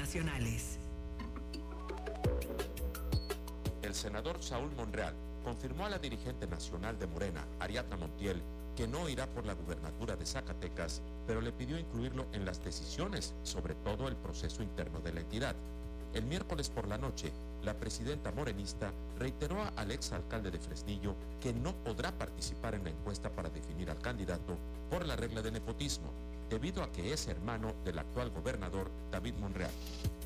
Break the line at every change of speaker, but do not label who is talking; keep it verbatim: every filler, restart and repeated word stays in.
internacionales.
El senador Saúl Monreal confirmó a la dirigente nacional de Morena, Ariadna Montiel, que no irá por la gubernatura de Zacatecas, pero le pidió incluirlo en las decisiones, sobre todo el proceso interno de la entidad. El miércoles por la noche, la presidenta morenista reiteró al exalcalde de Fresnillo que no podrá participar en la encuesta para definir al candidato por la regla de nepotismo, debido a que es hermano del actual gobernador David Monreal.